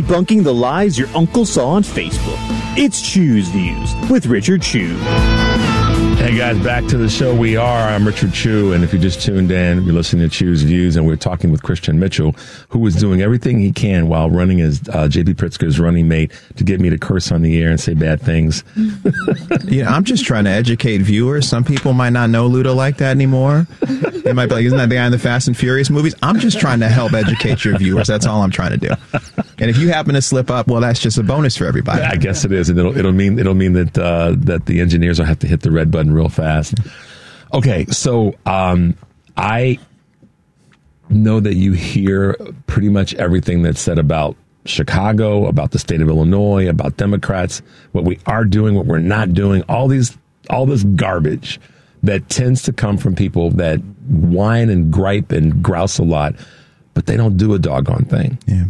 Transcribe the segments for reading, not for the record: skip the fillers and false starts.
debunking the lies your uncle saw on Facebook. It's Chew's Views with Richard Chew. Hey guys, back to the show. I'm Richard Chew, and if you just tuned in, you're listening to Chew's Views, and we're talking with Christian Mitchell, who is doing everything he can while running as J.B. Pritzker's running mate to get me to curse on the air and say bad things. I'm just trying to educate viewers. Some people might not know Luda like that anymore. They might be like, isn't that the guy in the Fast and Furious movies? I'm just trying to help educate your viewers. That's all I'm trying to do. And if you happen to slip up, well, that's just a bonus for everybody. I guess it is, and it'll mean that that the engineers will have to hit the red button real fast. Okay, so I know that you hear pretty much everything that's said about Chicago, about the state of Illinois, about Democrats, what we are doing, what we're not doing, all this garbage that tends to come from people that whine and gripe and grouse a lot, but they don't do a doggone thing. Yeah.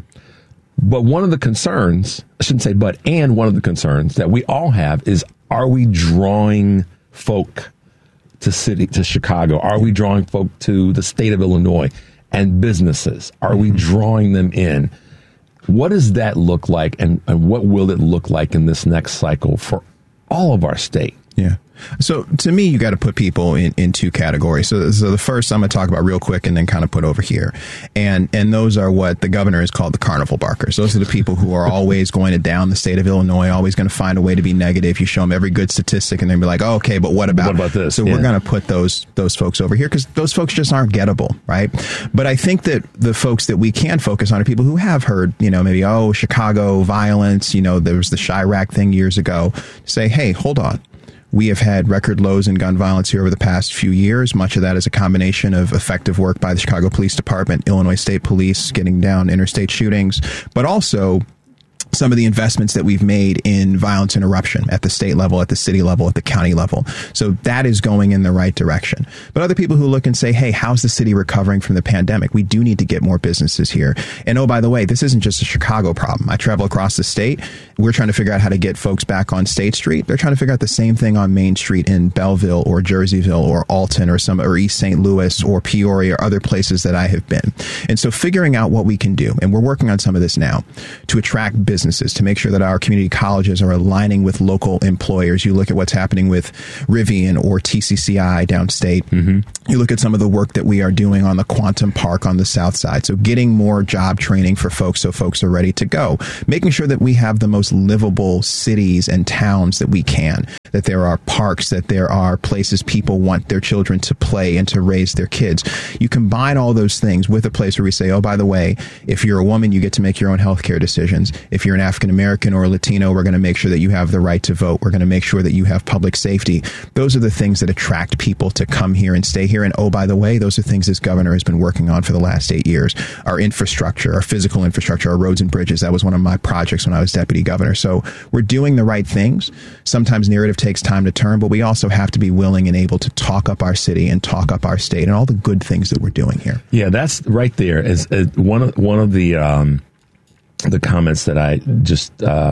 But one of the concerns, I shouldn't say but, and one of the concerns that we all have is, are we drawing folk to Chicago? Are we drawing folk to the state of Illinois and businesses? Are we drawing them in? What does that look like, and what will it look like in this next cycle for all of our state? Yeah. So to me, you got to put people in two categories. So the first I'm going to talk about real quick and then kind of put over here. And those are what the governor has called the carnival barkers. Those are the people who are always going to down the state of Illinois, always going to find a way to be negative. You show them every good statistic and they'll be like, oh, okay, but what about this? So we're going to put those folks over here because those folks just aren't gettable, right? But I think that the folks that we can focus on are people who have heard, maybe, Chicago violence, there was the Chirac thing years ago. Say, hey, hold on. We have had record lows in gun violence here over the past few years. Much of that is a combination of effective work by the Chicago Police Department, Illinois State Police, getting down interstate shootings, but also some of the investments that we've made in violence interruption at the state level, at the city level, at the county level. So that is going in the right direction. But other people who look and say, hey, how's the city recovering from the pandemic? We do need to get more businesses here. And oh, by the way, this isn't just a Chicago problem. I travel across the state. We're trying to figure out how to get folks back on State Street. They're trying to figure out the same thing on Main Street in Belleville or Jerseyville or Alton or East St. Louis or Peoria or other places that I have been. And so figuring out what we can do, and we're working on some of this now, to attract businesses, to make sure that our community colleges are aligning with local employers. You look at what's happening with Rivian or TCCI downstate. Mm-hmm. You look at some of the work that we are doing on the Quantum Park on the south side. So getting more job training for folks so folks are ready to go. Making sure that we have the most livable cities and towns that we can. That there are parks, that there are places people want their children to play and to raise their kids. You combine all those things with a place where we say, oh, by the way, if you're a woman, you get to make your own healthcare decisions. If you're an African American or a Latino, we're going to make sure that you have the right to vote. We're going to make sure that you have public safety. Those are the things that attract people to come here and stay here. And oh, by the way, those are things this governor has been working on for the last 8 years. Our infrastructure, our physical infrastructure, our roads and bridges. That was one of my projects when I was deputy governor. So we're doing the right things. Sometimes narrative takes time to turn, but we also have to be willing and able to talk up our city and talk up our state and all the good things that we're doing here. Yeah, that's right there is one of the comments that I just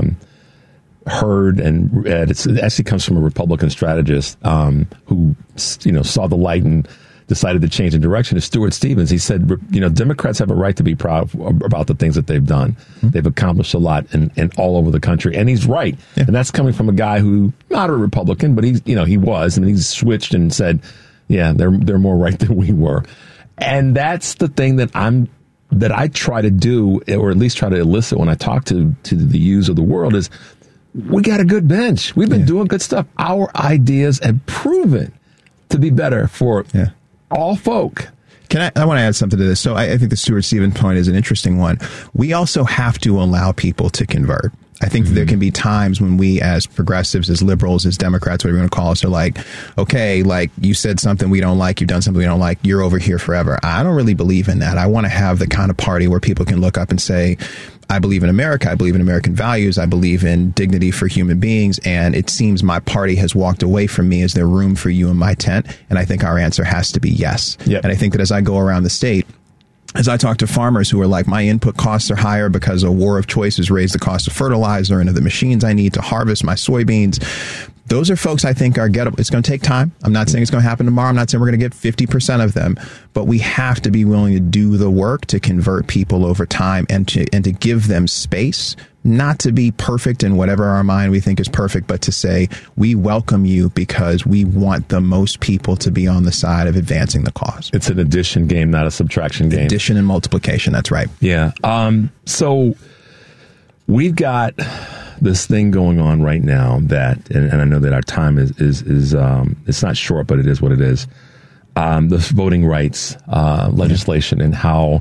heard and read. It actually comes from a Republican strategist who saw the light and decided to change the direction. Is Stuart Stevens. He said, Democrats have a right to be proud about the things that they've done. Mm-hmm. They've accomplished a lot and all over the country. And he's right. Yeah. And that's coming from a guy who, not a Republican, but he was. I mean, he's switched and said, yeah, they're more right than we were. And that's the thing that I try to do, or at least try to elicit when I talk to the youths of the world, is we got a good bench. We've been doing good stuff. Our ideas have proven to be better for all folk. I want to add something to this. So I think the Stuart Stevens point is an interesting one. We also have to allow people to convert. I think that there can be times when we as progressives, as liberals, as Democrats, whatever you want to call us, are like, okay, like you said something we don't like, you've done something we don't like, you're over here forever. I don't really believe in that. I want to have the kind of party where people can look up and say, I believe in America. I believe in American values. I believe in dignity for human beings. And it seems my party has walked away from me. Is there room for you in my tent? And I think our answer has to be yes. Yep. And I think that as I go around the state, as I talk to farmers who are like, my input costs are higher because a war of choice has raised the cost of fertilizer and of the machines I need to harvest my soybeans. Those are folks I think are gettable. It's going to take time. I'm not saying it's going to happen tomorrow. I'm not saying we're going to get 50% of them, but we have to be willing to do the work to convert people over time and to give them space, not to be perfect in whatever our mind we think is perfect, but to say we welcome you because we want the most people to be on the side of advancing the cause. It's an addition game, not a subtraction game. Addition and multiplication. That's right. Yeah. So we've got this thing going on right now that, and I know that our time is it's not short, but it is what it is. The voting rights legislation and how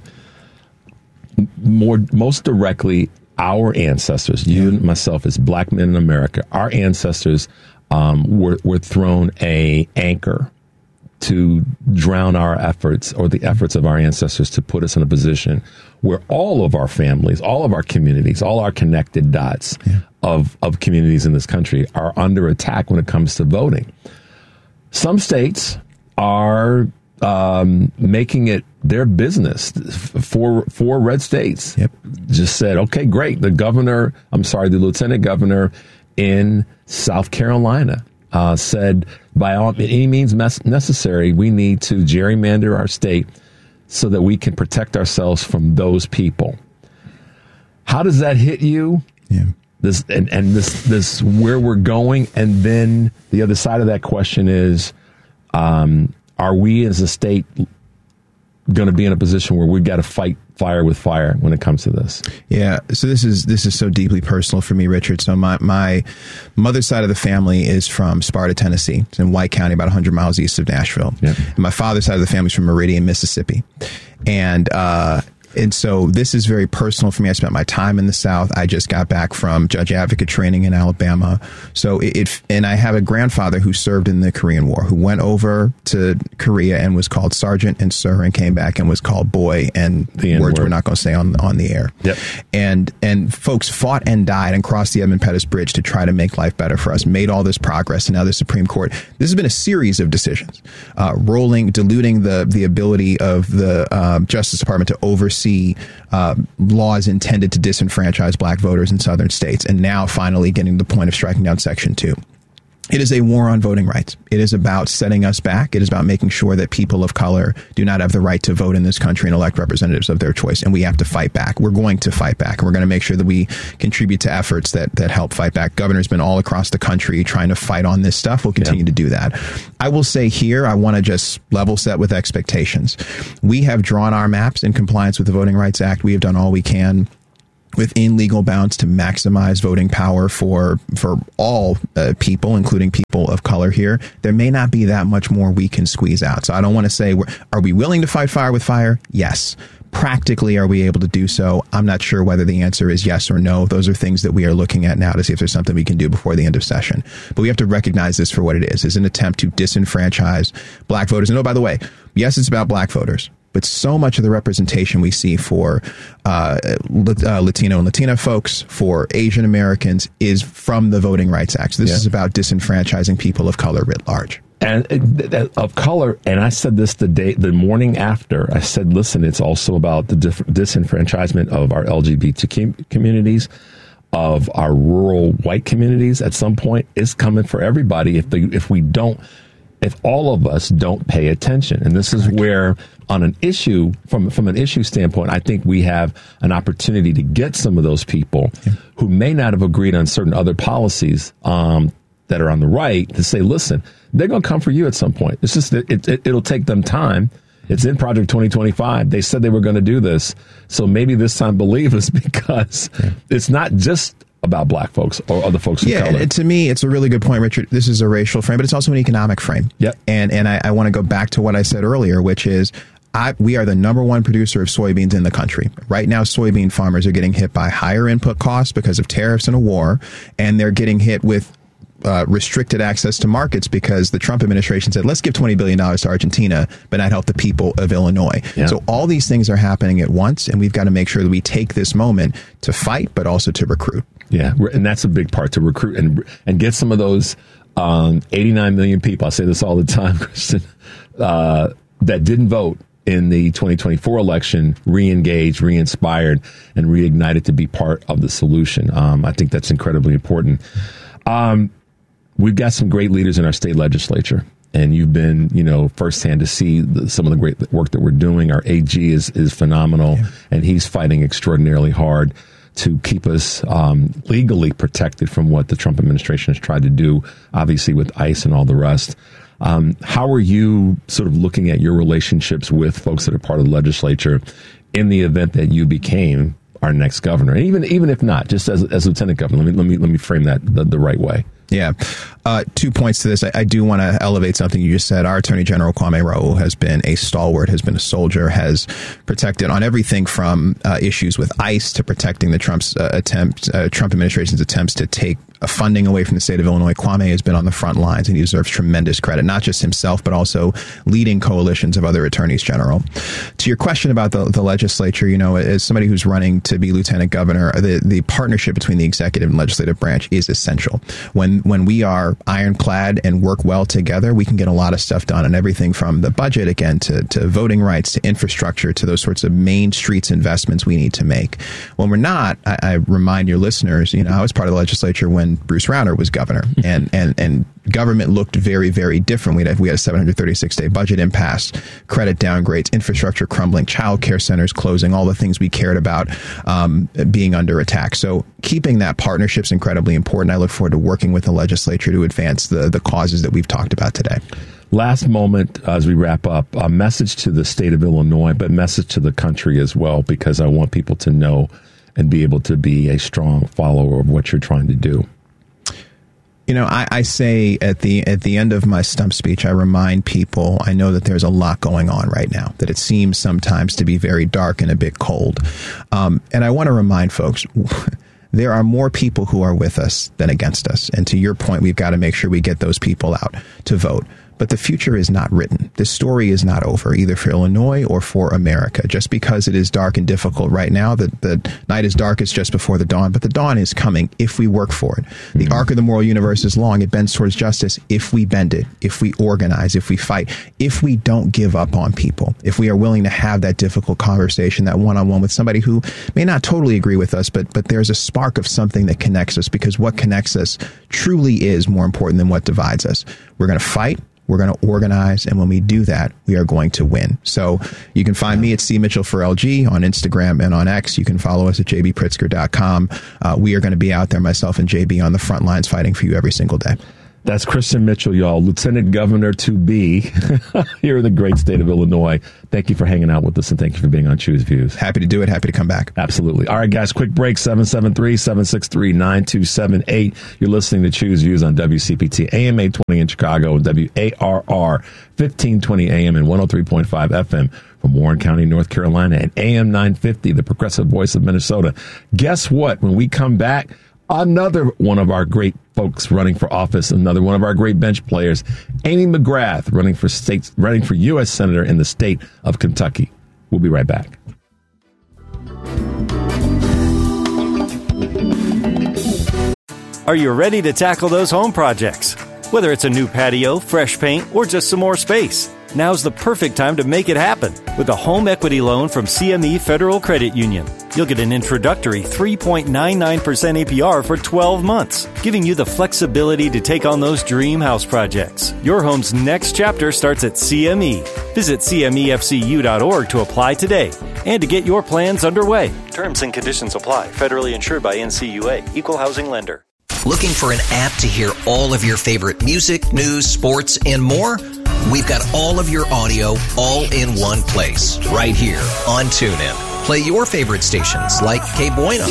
most directly our ancestors, you and myself as black men in America, our ancestors were thrown a anchor to drown our efforts or the efforts of our ancestors to put us in a position where all of our families, all of our communities, all our connected dots of communities in this country are under attack when it comes to voting. Some states are making it their business. Four red states just said, okay, great. The lieutenant governor in South Carolina said, by any means necessary, we need to gerrymander our state so that we can protect ourselves from those people. How does that hit you? Yeah. This where we're going, and then the other side of that question is, are we as a state going to be in a position where we've got to fight fire with fire when it comes to this? Yeah. So this is so deeply personal for me, Richard. So my mother's side of the family is from Sparta, Tennessee. It's in White County, about 100 miles east of Nashville. Yep. And my father's side of the family is from Meridian, Mississippi. And so this is very personal for me. I spent my time in the South. I just got back from judge advocate training in Alabama. So and I have a grandfather who served in the Korean War, who went over to Korea and was called sergeant and sir, and came back and was called boy, and words we're not going to say on the air. Yep. And folks fought and died and crossed the Edmund Pettus Bridge to try to make life better for us, made all this progress. And now the Supreme Court, this has been a series of decisions, diluting the ability of the Justice Department to oversee laws intended to disenfranchise black voters in southern states, and now finally getting to the point of striking down Section 2. It is a war on voting rights. It is about setting us back. It is about making sure that people of color do not have the right to vote in this country and elect representatives of their choice. And we have to fight back. We're going to fight back. And we're going to make sure that we contribute to efforts that help fight back. Governor's been all across the country trying to fight on this stuff. We'll continue to do that. I will say here, I want to just level set with expectations. We have drawn our maps in compliance with the Voting Rights Act. We have done all we can within legal bounds to maximize voting power for all people, including people of color here. There may not be that much more we can squeeze out. So I don't want to say, are we willing to fight fire with fire? Yes. Practically, are we able to do so? I'm not sure whether the answer is yes or no. Those are things that we are looking at now to see if there's something we can do before the end of session. But we have to recognize this for what it is an attempt to disenfranchise black voters. And oh, by the way, yes, it's about black voters. But so much of the representation we see for Latino and Latina folks, for Asian Americans, is from the Voting Rights Act. So this is about disenfranchising people of color writ large. And of color, and I said this the morning after, I said, listen, it's also about the disenfranchisement of our LGBT communities, of our rural white communities. At some point, it's coming for everybody if all of us don't pay attention. And this is where, on an issue, from an issue standpoint, I think we have an opportunity to get some of those people who may not have agreed on certain other policies that are on the right to say, listen, they're going to come for you at some point. It's just that it'll take them time. It's in Project 2025. They said they were going to do this. So maybe this time believe us, because it's not just about black folks or other folks of color. Yeah, to me, it's a really good point, Richard. This is a racial frame, but it's also an economic frame. Yep. And I want to go back to what I said earlier, which is we are the number one producer of soybeans in the country. Right now, soybean farmers are getting hit by higher input costs because of tariffs and a war, and they're getting hit with restricted access to markets because the Trump administration said, let's give $20 billion to Argentina, but not help the people of Illinois. Yeah. So all these things are happening at once, and we've got to make sure that we take this moment to fight, but also to recruit. Yeah, and that's a big part, to recruit and get some of those 89 million people, I say this all the time, Kristen, that didn't vote in the 2024 election, re-engaged, re-inspired, and reignited to be part of the solution. I think that's incredibly important. we've got some great leaders in our state legislature. And you've been, firsthand to see some of the great work that we're doing. Our AG is phenomenal, and he's fighting extraordinarily hard to keep us legally protected from what the Trump administration has tried to do, obviously with ICE and all the rest. How are you sort of looking at your relationships with folks that are part of the legislature in the event that you became our next governor? And even if not, just as lieutenant governor, let me frame that the right way. Yeah. 2 points to this. I do want to elevate something you just said. Our Attorney General Kwame Raoul has been a stalwart, has been a soldier, has protected on everything from issues with ICE to protecting the Trump administration's attempts to take funding away from the state of Illinois. Kwame has been on the front lines, and he deserves tremendous credit, not just himself, but also leading coalitions of other attorneys general. To your question about the legislature, as somebody who's running to be lieutenant governor, the partnership between the executive and legislative branch is essential. When we are ironclad and work well together, we can get a lot of stuff done, and everything from the budget, again, to voting rights, to infrastructure, to those sorts of main streets investments we need to make. When we're not, I remind your listeners, I was part of the legislature when Bruce Rauner was governor, and government looked very, very different. We had a 736-day budget impasse, credit downgrades, infrastructure crumbling, child care centers closing, all the things we cared about being under attack. So keeping that partnership is incredibly important. I look forward to working with the legislature to advance the causes that we've talked about today. Last moment as we wrap up, a message to the state of Illinois, but message to the country as well, because I want people to know and be able to be a strong follower of what you're trying to do. I say at the end of my stump speech, I remind people, I know that there's a lot going on right now, that it seems sometimes to be very dark and a bit cold. And I want to remind folks, there are more people who are with us than against us. And to your point, we've got to make sure we get those people out to vote. But the future is not written. The story is not over, either for Illinois or for America. Just because it is dark and difficult right now, the night is darkest just before the dawn, but the dawn is coming if we work for it. The arc of the moral universe is long. It bends towards justice if we bend it, if we organize, if we fight, if we don't give up on people, if we are willing to have that difficult conversation, that one-on-one with somebody who may not totally agree with us, but there's a spark of something that connects us, because what connects us truly is more important than what divides us. We're going to fight. We're going to organize, and when we do that, we are going to win. So you can find me at C. Mitchell for LG on Instagram and on X. You can follow us at jbpritzker.com. We are going to be out there, myself and JB, on the front lines fighting for you every single day. That's Christian Mitchell, y'all, Lieutenant Governor to be here in the great state of Illinois. Thank you for hanging out with us, and thank you for being on Choose Views. Happy to do it. Happy to come back. Absolutely. All right, guys, quick break, 773-763-9278. You're listening to Choose Views on WCPT, AM 820 in Chicago, and WARR 1520 AM and 103.5 FM from Warren County, North Carolina, and AM 950, the progressive voice of Minnesota. Guess what? When we come back, another one of our great folks running for office, another one of our great bench players, Amy McGrath, running for U.S. Senator in the state of Kentucky. We'll be right back. Are you ready to tackle those home projects? Whether it's a new patio, fresh paint, or just some more space, now's the perfect time to make it happen with a home equity loan from CME Federal Credit Union. You'll get an introductory 3.99% APR for 12 months, giving you the flexibility to take on those dream house projects. Your home's next chapter starts at CME. Visit CMEFCU.org to apply today and to get your plans underway. Terms and conditions apply. Federally insured by NCUA. Equal housing lender. Looking for an app to hear all of your favorite music, news, sports, and more? We've got all of your audio all in one place, right here on TuneIn. Play your favorite stations like Que Bueno,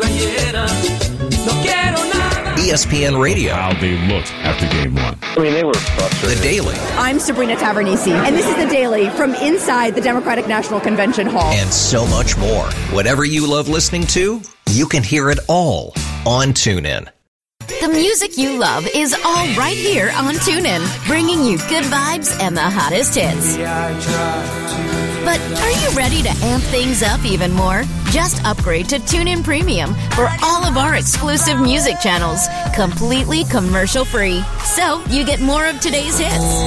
ESPN Radio. How they looked after game one. I mean, they were frustrated. The Daily. I'm Sabrina Tavernisi, and this is The Daily from inside the Democratic National Convention Hall. And so much more. Whatever you love listening to, you can hear it all on TuneIn. The music you love is all right here on TuneIn, bringing you good vibes and the hottest hits. But are you ready to amp things up even more? Just upgrade to TuneIn Premium for all of our exclusive music channels, completely commercial-free. So you get more of today's hits,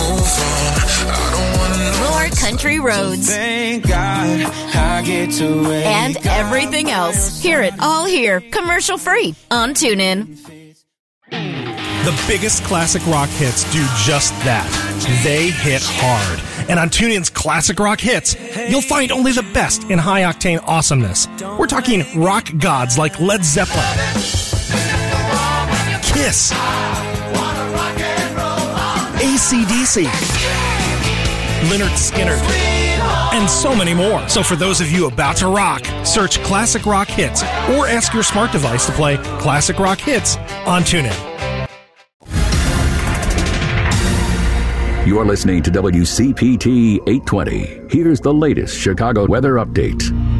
more country roads, thank God I get to and everything else. Hear it all here, commercial-free on TuneIn. The biggest classic rock hits do just that. They hit hard. And on TuneIn's Classic Rock Hits, you'll find only the best in high-octane awesomeness. We're talking rock gods like Led Zeppelin, Kiss, AC/DC, Lynyrd Skynyrd, and so many more. So for those of you about to rock, search Classic Rock Hits or ask your smart device to play Classic Rock Hits on TuneIn. You're listening to WCPT 820. Here's the latest Chicago weather update.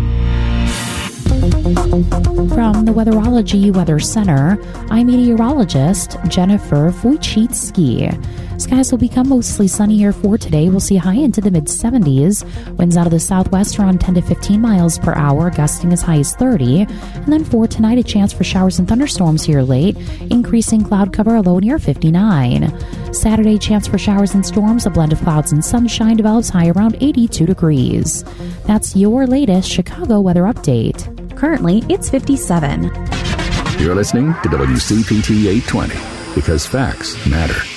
From the Weatherology Weather Center, I'm meteorologist Jennifer Wojcicki. Skies will become mostly sunny here for today. We'll see high into the mid-70s. Winds out of the southwest around 10 to 15 miles per hour, gusting as high as 30. And then for tonight, a chance for showers and thunderstorms here late, increasing cloud cover, a low near 59. Saturday, chance for showers and storms, a blend of clouds and sunshine develops high around 82 degrees. That's your latest Chicago weather update. Currently, it's 57. You're listening to WCPT 820 because facts matter.